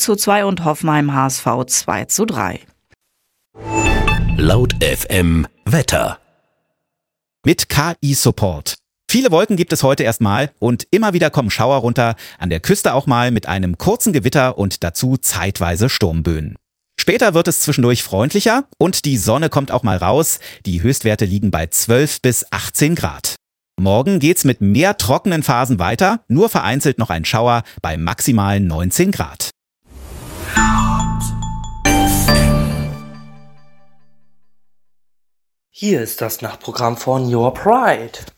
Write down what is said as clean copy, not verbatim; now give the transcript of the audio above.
3:2 und Hoffenheim HSV 2:3. Laut FM Wetter. Mit KI-Support. Viele Wolken gibt es heute erstmal und immer wieder kommen Schauer runter, an der Küste auch mal mit einem kurzen Gewitter und dazu zeitweise Sturmböen. Später wird es zwischendurch freundlicher und die Sonne kommt auch mal raus. Die Höchstwerte liegen bei 12 bis 18 Grad. Morgen geht's mit mehr trockenen Phasen weiter, nur vereinzelt noch ein Schauer bei maximal 19 Grad. Hier ist das Nachtprogramm von Your Pride.